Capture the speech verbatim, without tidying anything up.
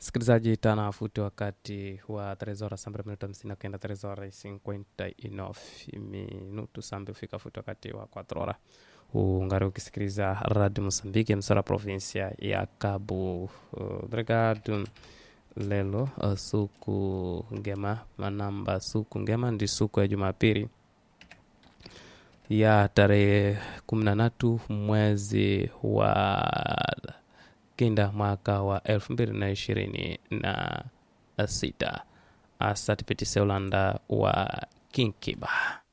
Sikilizaji tana futi wakati wa trezora sambre minuto hamsini kenda trezora cinquenta e nove minuto sambe ufika futi wakati wa quatro hora. Ungari ukisikiliza Radio Mozambique msara provinsia ya Cabo uh, Delgado. Lelo uh, suku ngema manamba suku ngema ndi suku ya Jumapili ya tarehe kumi na tatu mwezi wa kenda mwaka wa elfu mbili na ishirini na sita. Asati Petise Ulanda wa Kinkiba.